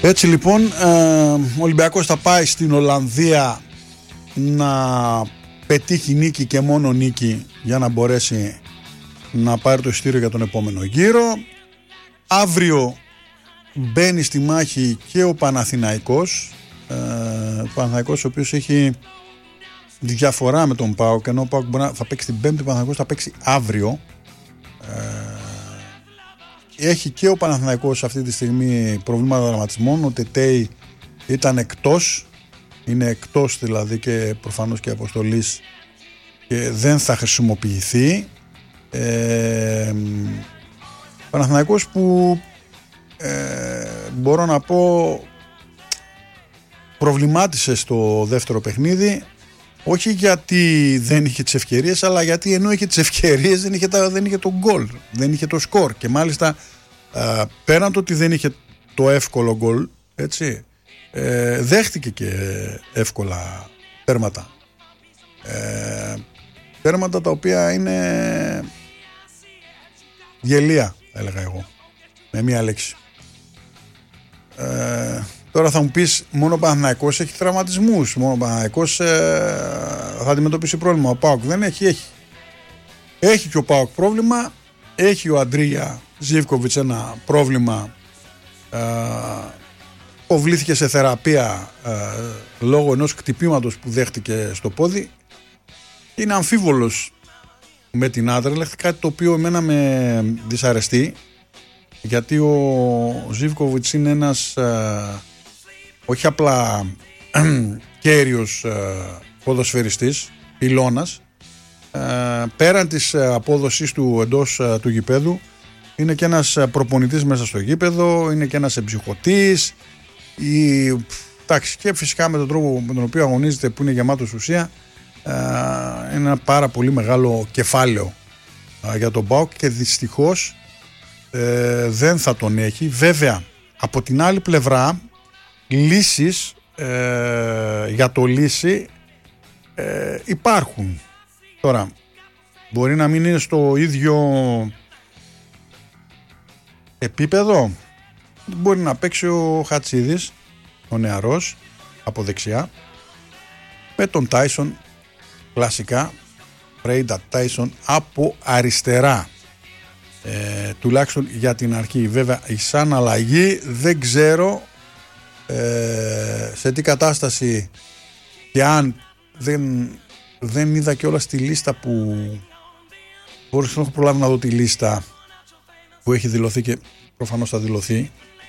Έτσι λοιπόν, ο Ολυμπιακός θα πάει στην Ολλανδία να πετύχει νίκη και μόνο νίκη για να μπορέσει να πάρει το εισιτήριο για τον επόμενο γύρο. Αύριο μπαίνει στη μάχη και ο Παναθηναϊκός, ο Παναθηναϊκός ο οποίος έχει διαφορά με τον ΠΑΟΚ, ενώ ο ΠΑΟΚ θα παίξει την Πέμπτη, ο Παναθηναϊκός θα παίξει αύριο. Έχει και ο Παναθηναϊκός αυτή τη στιγμή προβλήματα δραματισμών. Ο Τετέι ήταν εκτός, είναι εκτός δηλαδή και προφανώς και αποστολής και δεν θα χρησιμοποιηθεί. Παναθηναϊκός που μπορώ να πω προβλημάτισε στο δεύτερο παιχνίδι, όχι γιατί δεν είχε τις ευκαιρίες, αλλά γιατί ενώ είχε τις ευκαιρίες δεν είχε το γκολ, δεν είχε το σκορ. Και μάλιστα πέραν το ότι δεν είχε το εύκολο γκολ, έτσι, δέχτηκε και εύκολα τέρματα. Τέρματα τα οποία είναι γελία, έλεγα εγώ, με μία λέξη. Τώρα θα μου πεις, μόνο ο Παναθηναϊκός έχει τραυματισμούς, μόνο ο Παναθηναϊκός θα αντιμετωπίσει πρόβλημα. Ο ΠΑΟΚ δεν έχει. Έχει και ο ΠΑΟΚ πρόβλημα, έχει ο Αντρίγια Ζίβκοβιτς ένα πρόβλημα, υποβλήθηκε σε θεραπεία λόγω ενός χτυπήματος που δέχτηκε στο πόδι. Είναι αμφίβολος με την Άντερλεχτ, κάτι το οποίο εμένα με δυσαρεστεί, γιατί ο Ζίβκοβιτς είναι ένας όχι απλά κέριος ποδοσφαιριστής, πυλώνας, πέραν της απόδοσης του εντός του γηπέδου είναι και ένας προπονητής μέσα στο γήπεδο, είναι και ένας εμψυχωτής, και φυσικά με τον τρόπο με τον οποίο αγωνίζεται, που είναι γεμάτος ουσία, είναι ένα πάρα πολύ μεγάλο κεφάλαιο για τον ΠΑΟΚ και δυστυχώς δεν θα τον έχει. Βέβαια, από την άλλη πλευρά, λύσεις για το λύση υπάρχουν. Τώρα, μπορεί να μην είναι στο ίδιο επίπεδο, μπορεί να παίξει ο Χατσίδης, ο νεαρός, από δεξιά, με τον Τάισον, κλασικά, Πρέιντα Τάισον από αριστερά. Τουλάχιστον για την αρχή. Βέβαια, σαν αλλαγή δεν ξέρω σε τι κατάσταση, και αν δεν είδα και όλα στη λίστα που μπορούσα να έχω προλάβει να δω τη λίστα που έχει δηλωθεί και προφανώς θα δηλωθεί,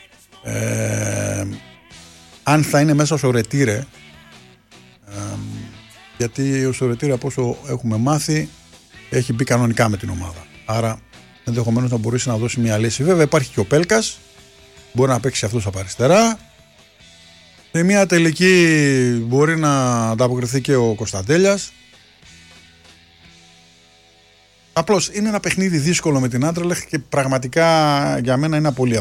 αν θα είναι μέσα στο Ρετήρε, γιατί ο Σορετήρη, από όσο έχουμε μάθει, έχει μπει κανονικά με την ομάδα, άρα ενδεχομένως να μπορέσει να δώσει μια λύση. Βέβαια υπάρχει και ο Πέλκας, μπορεί να παίξει αυτός από αριστερά. Σε μια τελική μπορεί να ανταποκριθεί και ο Κωνσταντέλιας. Απλώς είναι ένα παιχνίδι δύσκολο με την Άντρελεχτ και πραγματικά για μένα είναι απώλεια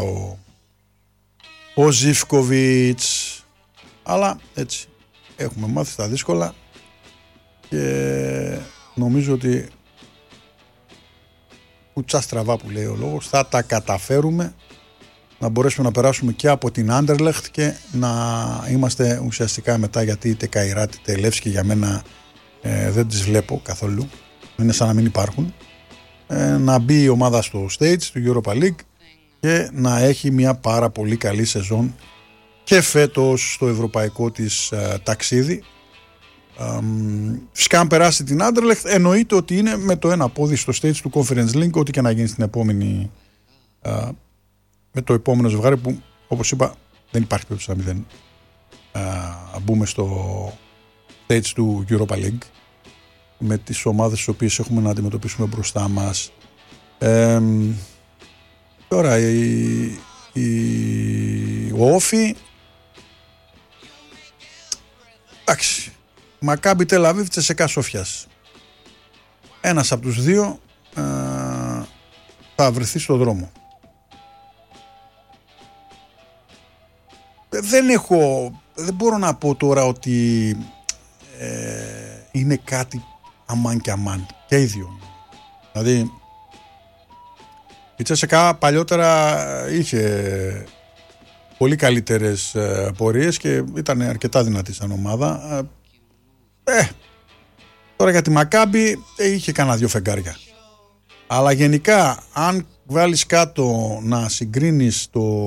ο Ζίβκοβιτς. Αλλά έτσι, έχουμε μάθει στα δύσκολα και νομίζω ότι κουτσά στραβά, που λέει ο λόγος, θα τα καταφέρουμε να μπορέσουμε να περάσουμε και από την Άντερλεχτ και να είμαστε ουσιαστικά μετά, γιατί είτε Καϊράτ είτε Λεύσκι για μένα δεν τις βλέπω καθόλου, είναι σαν να μην υπάρχουν, να μπει η ομάδα στο stage του Europa League και να έχει μια πάρα πολύ καλή σεζόν και φέτος στο ευρωπαϊκό της ταξίδι. Φυσικά αν περάσει την Άντερλεχτ εννοείται ότι είναι με το ένα πόδι στο stage του Conference League, ό,τι και να γίνει στην επόμενη, με το επόμενο ζευγάρι, που όπως είπα δεν υπάρχει περίπτωση να μην μπούμε στο stage του Europa League με τις ομάδες τις οποίες έχουμε να αντιμετωπίσουμε μπροστά μας. Τώρα ο Όφι, εντάξει, Μακάμπι Τελ Αβίβ, Τσεσεκά Σόφιας, ένας από τους δύο θα βρεθεί στο δρόμο. Δεν μπορώ να πω τώρα ότι είναι κάτι αμάν και αμάν και ίδιο. Δηλαδή η Τσεσεκά παλιότερα είχε πολύ καλύτερες πορείες και ήταν αρκετά δυνατή σαν ομάδα. Τώρα για τη Μακάμπι είχε κανένα 2 φεγγάρια. Αλλά γενικά, αν βάλεις κάτω να συγκρίνεις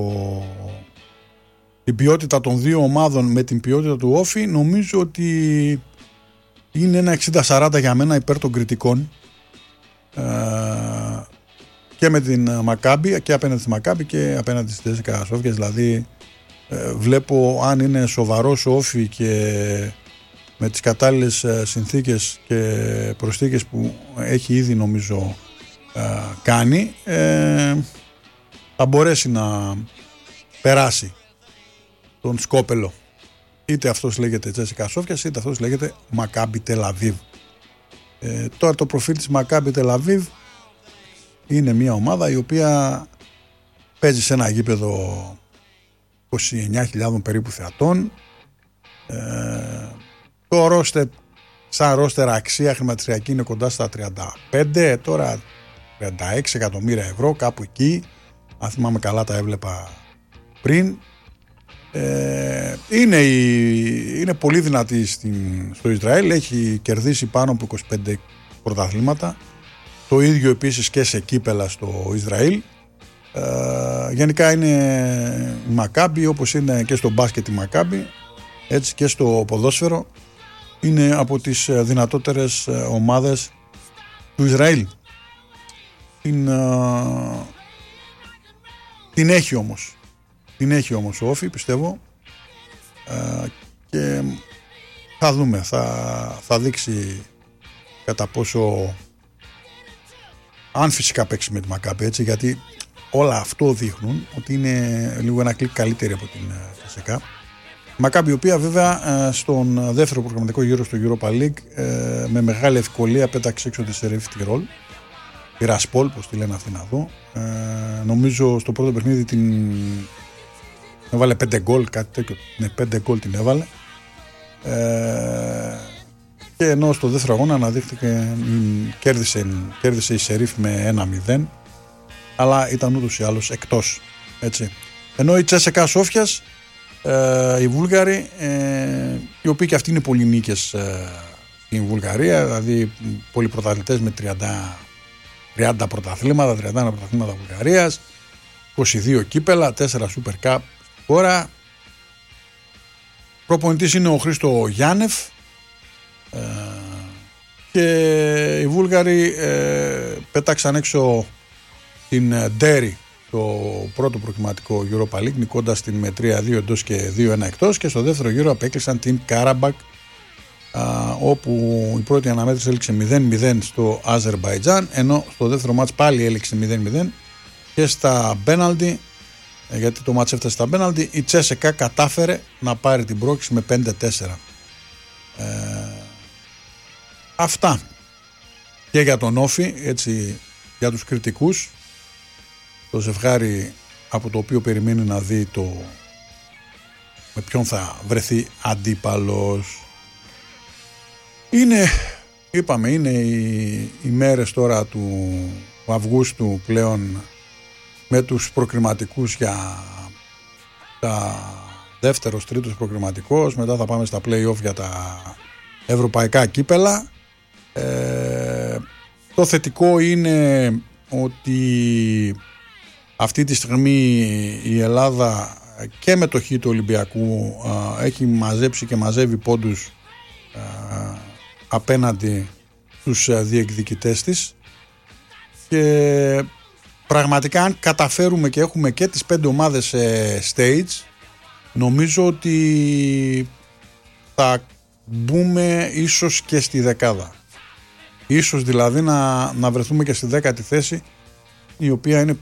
την ποιότητα των 2 ομάδων με την ποιότητα του Όφη, νομίζω ότι είναι ένα 60-40 για μένα υπέρ των κριτικών, και με την Μακάμπι και απέναντι στη Μακάμπι και απέναντι στη CSKA Σόφια. Δηλαδή βλέπω, αν είναι σοβαρός ο Όφη και με τις κατάλληλες συνθήκες και προσθήκες που έχει ήδη νομίζω κάνει, θα μπορέσει να περάσει τον Σκόπελο. Είτε αυτός λέγεται CSKA Σόφια, είτε αυτός λέγεται Μακάμπι Τελαβίβ. Τώρα το προφίλ της Μακάμπι Τελαβίβ είναι μια ομάδα η οποία παίζει σε ένα γήπεδο 29.000 περίπου θεατών. Το ρόστερ, σαν ρόστερ αξία χρηματιστηριακή, είναι κοντά στα 35, τώρα 36 εκατομμύρια ευρώ, κάπου εκεί, αν θυμάμαι καλά τα έβλεπα πριν. Είναι πολύ δυνατή στο Ισραήλ, έχει κερδίσει πάνω από 25 πρωταθλήματα, το ίδιο επίσης και σε κύπελα στο Ισραήλ. Γενικά είναι η Μακάμπι, όπως είναι και στο μπάσκετ η Μακάμπι, έτσι και στο ποδόσφαιρο είναι από τις δυνατότερες ομάδες του Ισραήλ. Την έχει όμως ο Όφη, πιστεύω, και θα δούμε, θα δείξει κατά πόσο, αν φυσικά παίξει με τη Μακάμπι, έτσι, γιατί όλα αυτό δείχνουν ότι είναι λίγο ένα κλικ καλύτερη από την CSKA. Μακάμπι, η οποία βέβαια στον δεύτερο προγραμματικό γύρο στο Europa League με μεγάλη ευκολία πέταξε έξω τη Σερίφ Τιρόλ, η Ρασπόλ, πως τη λένε αυτή να δω. Νομίζω στο πρώτο παιχνίδι την έβαλε 5 γκολ, κάτι τέτοιο. Ναι, 5 γκολ την έβαλε. Και ενώ στο δεύτερο αγώνα αναδείχθηκε, κέρδισε η Σερίφ με 1-0, αλλά ήταν ούτως ή άλλως εκτός. Έτσι. Ενώ η CSKA Σόφιας, οι Βούλγαροι, οι οποίοι και αυτοί είναι πολλοί νίκες στην Βουλγαρία, δηλαδή πολλοί πρωταθλητές με 30 πρωταθλήματα, 31 πρωταθλήματα Βουλγαρίας, 22 κύπελα, 4 Super Cup χώρα. Προπονητής είναι ο Χρήστο Γιάννεφ, και οι Βούλγαροι πέταξαν έξω την Ντέρι το πρώτο προκριματικό Europa League, νικώντας την με 3-2 εντός και 2-1 εκτός, και στο δεύτερο γύρο απέκλεισαν την Κάραμπακ, όπου η πρώτη αναμέτρηση έληξε 0-0 στο Αζερμπαϊτζάν, ενώ στο δεύτερο μάτς πάλι έληξε 0-0 και στα πέναλτι, γιατί το μάτς έφτασε στα πέναλτι, η CSKA κατάφερε να πάρει την πρόκριση με 5-4. Αυτά και για τον Όφη, έτσι, για τους κριτικούς, το ζευγάρι από το οποίο περιμένει να δει με ποιον θα βρεθεί αντίπαλος. Είναι οι μέρες τώρα του Αυγούστου πλέον, με τους προκριματικούς για τα δεύτερος, τρίτος προκριματικός, μετά θα πάμε στα play-off για τα ευρωπαϊκά κύπελα. Το θετικό είναι ότι αυτή τη στιγμή η Ελλάδα και με το χ του Ολυμπιακού έχει μαζέψει και μαζεύει πόντους απέναντι στους διεκδικητές της, και πραγματικά αν καταφέρουμε και έχουμε και τις 5 ομάδες σε stage, νομίζω ότι θα μπούμε ίσως και στη δεκάδα. Ίσως δηλαδή να βρεθούμε και στη 10η θέση, η οποία είναι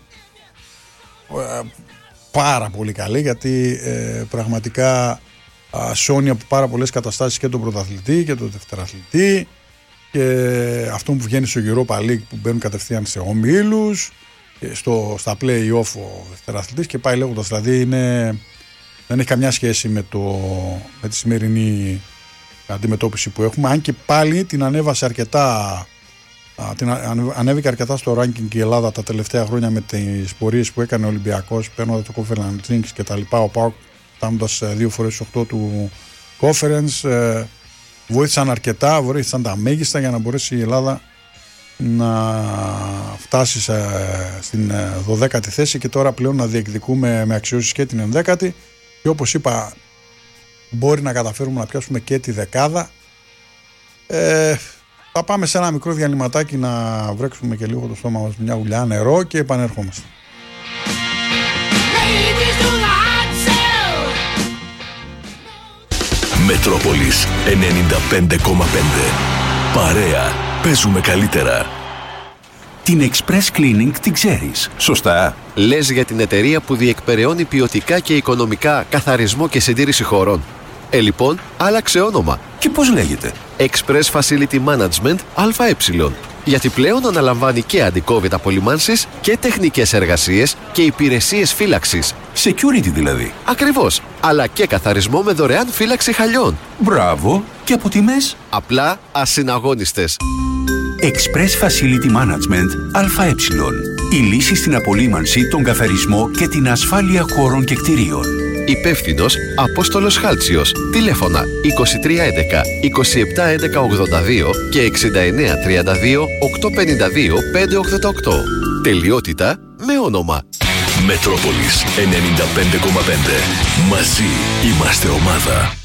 πάρα πολύ καλή, γιατί πραγματικά σώνει από πάρα πολλές καταστάσεις και τον πρωταθλητή και τον δευτεραθλητή, και αυτό που βγαίνει στο Europa League που μπαίνουν κατευθείαν σε ομίλους, στα play-off ο δευτεραθλητής, και πάει λέγοντας. Δηλαδή δεν έχει καμιά σχέση με τη σημερινή αντιμετώπιση που έχουμε, αν και πάλι την ανέβασε αρκετά Ανέβηκε αρκετά στο ranking η Ελλάδα τα τελευταία χρόνια με τις πορείες που έκανε ο Ολυμπιακός, παίρνοντας το Conference League και τα λοιπά. Ο ΠΑΟΚ φτάνοντας 2 φορές 8 του Conference. Βοήθησαν αρκετά, βοήθησαν τα μέγιστα για να μπορέσει η Ελλάδα να φτάσει στην 12η θέση και τώρα πλέον να διεκδικούμε με αξιώσεις και την 11η. Και όπως είπα, μπορεί να καταφέρουμε να πιάσουμε και τη δεκάδα. Θα πάμε σε ένα μικρό διαλυματάκι να βρέξουμε και λίγο το στόμα μας μια γουλιά νερό και επανερχόμαστε. Μετρόπολης 95,5. Παρέα. Παίζουμε καλύτερα. Την Express Cleaning την ξέρεις, σωστά? Λες για την εταιρεία που διεκπεραιώνει ποιοτικά και οικονομικά καθαρισμό και συντήρηση χωρών. Λοιπόν, άλλαξε όνομα. Και πώς λέγεται? Express Facility Management ΑΕ. Γιατί πλέον αναλαμβάνει και αντικόβητα απολυμάνσεις και τεχνικές εργασίες και υπηρεσίες φύλαξης. Security δηλαδή. Ακριβώς. Αλλά και καθαρισμό με δωρεάν φύλαξη χαλιών. Μπράβο. Και από τιμές? Απλά ασυναγώνιστες. Express Facility Management ΑΕ. Η λύση στην απολύμανση, τον καθαρισμό και την ασφάλεια χώρων και κτηρίων. Υπεύθυνος Απόστολος Χάλτσιος. Τηλέφωνα 2311 2711 82 και 6932 852 588. Τελειότητα με όνομα. Μετρόπολης 95,5. Μαζί είμαστε ομάδα.